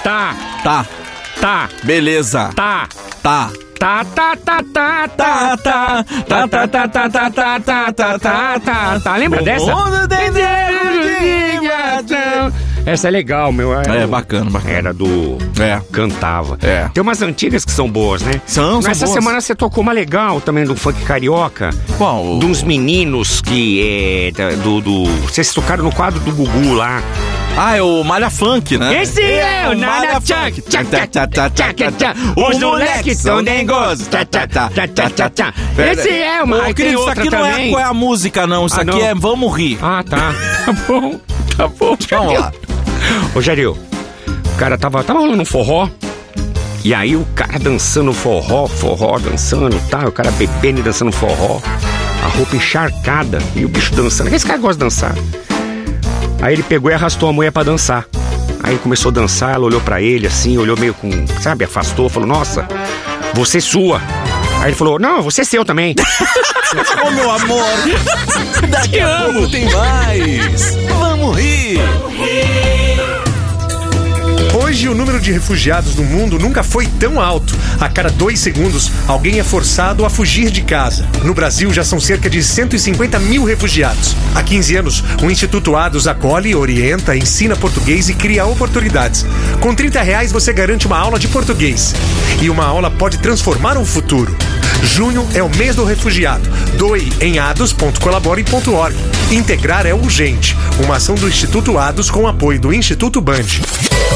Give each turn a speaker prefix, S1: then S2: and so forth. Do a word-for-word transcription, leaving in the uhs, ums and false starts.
S1: Tá.
S2: Tá.
S1: Tá.
S2: Beleza.
S1: Tá.
S2: Tá.
S1: Tá, tá, tá, tá, tá, tá, tá, tá, tá, tá, tá, tá, tá, tá, tá, tá, tá. Lembra dessa? Essa é legal, meu.
S2: É, bacana, bacana.
S1: Era do...
S2: É.
S1: Cantava.
S2: É.
S1: Tem umas antigas que são boas, né?
S2: São, são
S1: Nessa
S2: boas.
S1: semana você tocou uma legal também do funk carioca.
S2: Qual?
S1: De uns meninos que é... Do, do... Vocês tocaram no quadro do Gugu lá.
S2: Ah, é o Malha Funk, né?
S1: Esse é o Nada Tchac, tchac, tchac, tchac, tchac, tchac. Os moleques são dengosos. Tchac, tchac, tchac, tchac, tchac, tchac. Esse é uma...
S2: Ô,
S1: Aí tem
S2: querido, isso
S1: outra
S2: aqui não é
S1: também.
S2: qual é a música, não. Isso
S1: Ah,
S2: aqui
S1: não?
S2: é Vamos Rir.
S1: Ah, tá. Tá bom. Tá bom.
S2: Vamos lá.
S1: Ô, Jaril, o cara tava, tava rolando um forró. E aí o cara dançando forró, forró, dançando, tá? O cara bebendo e dançando forró. A roupa encharcada. E o bicho dançando. Esse cara gosta de dançar. Aí ele pegou e arrastou a mulher pra dançar. Aí começou a dançar, ela olhou pra ele assim, olhou meio com, sabe, afastou, falou, nossa, você é sua. Aí ele falou, não, você é seu também.
S2: Ô, meu amor, daqui a pouco tem mais. Vamos rir.
S3: Hoje, o número de refugiados no mundo nunca foi tão alto. A cada dois segundos, alguém é forçado a fugir de casa. No Brasil, já são cerca de cento e cinquenta mil refugiados. Há quinze anos, o Instituto Ados acolhe, orienta, ensina português e cria oportunidades. Com trinta reais, você garante uma aula de português. E uma aula pode transformar um futuro. Junho é o mês do refugiado. Doe em ados ponto colabore ponto org. Integrar é urgente. Uma ação do Instituto Ados com apoio do Instituto Band.